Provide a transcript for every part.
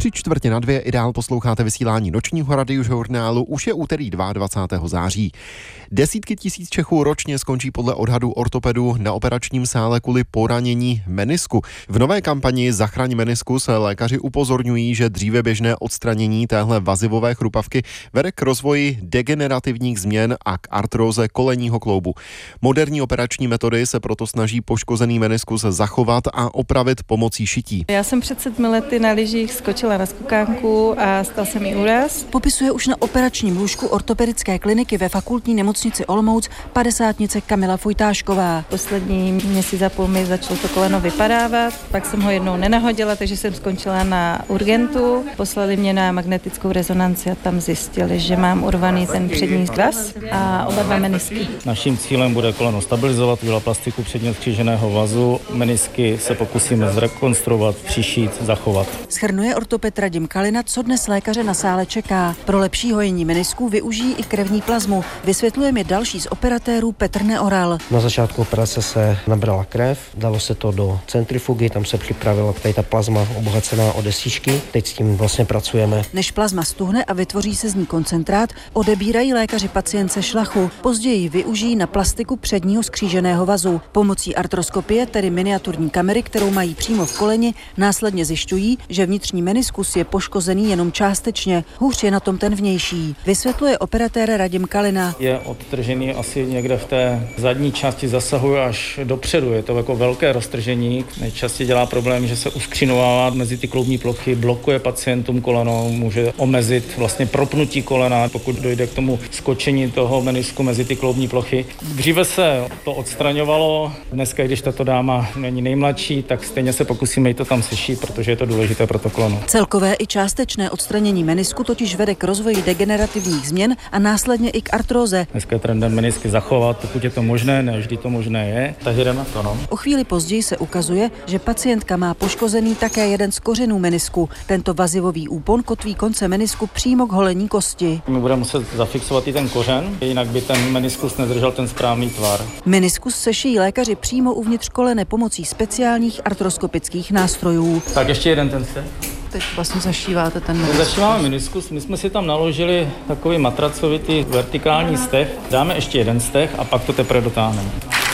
3:45 Ideál, posloucháte vysílání nočního radiožurnálu, už je úterý 22. září. Desítky tisíc Čechů ročně skončí podle odhadu ortopedů na operačním sále kvůli poranění menisku. V nové kampani Zachraň meniskus lékaři upozorňují, že dříve běžné odstranění téhle vazivové chrupavky vede k rozvoji degenerativních změn a k artróze kolenního kloubu. Moderní operační metody se proto snaží poškozený meniskus zachovat a opravit pomocí šití. Já jsem před 7 lety na lyžích skočila na skokánku a stal se mi úraz. Popisuje už na operačním lůžku ortopedické kliniky ve fakultní nemocnici Olomouc 50nice Kamila Fojtášková. Poslední měsíc a půl mi začalo to koleno vypadávat, pak jsem ho jednou nenahodila, takže jsem skončila na urgentu. Poslali mě na magnetickou rezonanci a tam zjistili, že mám urvaný ten přední svaz a oba dva menisky. Naším cílem bude koleno stabilizovat, udělat plastiku předního skříženého vazu, menisky se pokusíme zrekonstruovat, přišít, zachovat. Shrnuje ortoped Radim Kalina, co dnes lékaře na sále čeká. Pro lepší hojení menisků využijí i krevní plazmu. Vysvětluje mi další z operatérů Petr Neoral. Na začátku operace se nabrala krev, dalo se to do centrifugy, tam se připravila tady ta plazma obohacená o desíčky. Teď s tím vlastně pracujeme. Než plazma stuhne a vytvoří se z ní koncentrát, odebírají lékaři pacientce šlachu. Později využijí na plastiku předního skříženého vazu. Pomocí artroskopie, tedy miniaturní kamery, kterou mají přímo v koleni, následně zjišťují, že vnitřní meniskus je poškozený jenom částečně. Hůř je na tom ten vnější. Vysvětluje operatér Radim Kalina. Je odtržený asi někde v té zadní části, zasahuje až dopředu. Je to jako velké roztržení. Nejčastěji dělá problém, že se uskřínovává mezi ty kloubní plochy, blokuje pacientům koleno, může omezit vlastně propnutí kolena, pokud dojde k tomu skočení toho menisku mezi ty kloubní plochy. Dříve se to odstraňovalo, dneska, když tato dáma není nejmladší, tak stejně se pokusíme jí to tam sešít, protože je to důležité pro to koleno. Celkové i částečné odstranění menisku totiž vede k rozvoji degenerativních změn a následně i k artróze. Dneska je trendem menisky zachovat, pokud je to možné, ne vždy to možné je, tak jdeme na to, no. O chvíli později se ukazuje, že pacientka má poškozený také jeden z kořenů menisku. Tento vazivový úpon kotví konce menisku přímo k holení kosti. My budeme muset zafixovat i ten kořen, jinak by ten meniskus nedržel ten správný tvar. Meniskus sešijí lékaři přímo uvnitř kolene pomocí speciálních artroskopických nástrojů. Tak ještě jeden ten se. Teď vlastně zašíváte ten meniskus. Zašíváme meniskus, my jsme si tam naložili takový matracovitý vertikální steh, dáme ještě jeden steh a pak to teprve dotáhneme.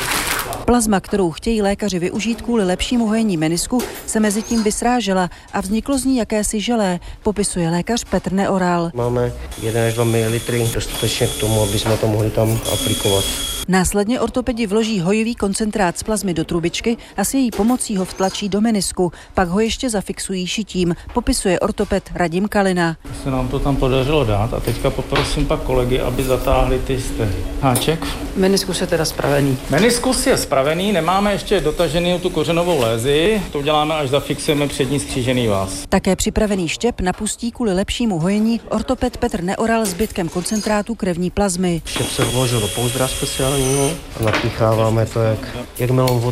Plazma, kterou chtějí lékaři využít kvůli lepšímu hojení menisku, se mezi tím vysrážela a vzniklo z ní jakési želé, popisuje lékař Petr Neoral. Máme 1 až 2 ml dostatečně k tomu, aby jsme to mohli tam aplikovat. Následně ortopedi vloží hojivý koncentrát z plazmy do trubičky a s její pomocí ho vtlačí do menisku, pak ho ještě zafixují šitím, popisuje ortoped Radim Kalina. Se nám to tam podařilo dát a teďka poprosím pak kolegy, aby zatáhli ty stehy. Háček. Meniskus je teda spravený. Meniskus je spravený, nemáme ještě dotažený tu kořenovou lézi, to uděláme, až zafixujeme přední skřížený vaz. Také připravený štěp napustí kvůli lepšímu hojení ortoped Petr Neoral zbytkem koncentrátu krevní plazmy. Štěp se vložil do pouzdra speciálního a napícháváme to jak melon